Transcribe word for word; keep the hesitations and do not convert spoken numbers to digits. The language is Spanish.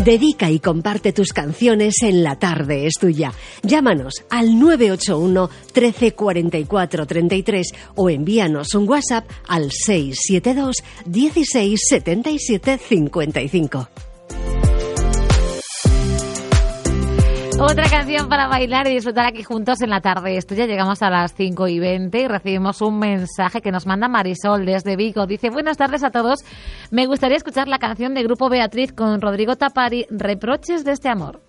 Dedica y comparte tus canciones en La Tarde es Tuya. Llámanos al nueve ocho uno, trece, cuarenta y cuatro, treinta y tres o envíanos un WhatsApp al seis siete dos, dieciséis, setenta y siete, cincuenta y cinco. Otra canción para bailar y disfrutar aquí juntos en La Tarde es Tuya. Llegamos a las cinco y veinte y recibimos un mensaje que nos manda Marisol desde Vigo. Dice: buenas tardes a todos. Me gustaría escuchar la canción de Grupo Beatriz con Rodrigo Tapari, Reproches de este amor.